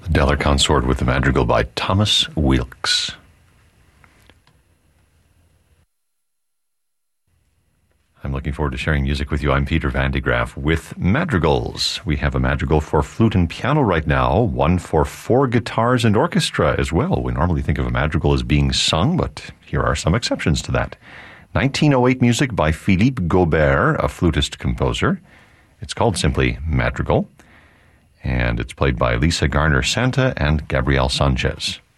Deller Consort with the Madrigal by Thomas Weelkes. I'm looking forward to sharing music with you. I'm Peter Van de Graaff with madrigals. We have a madrigal for flute and piano right now, one for 4 guitars and orchestra as well. We normally think of a madrigal as being sung, but here are some exceptions to that. 1908 music by Philippe Gaubert, a flutist composer. It's called simply Madrigal, and it's played by Lisa Garner Santa and Gabrielle Sanchez.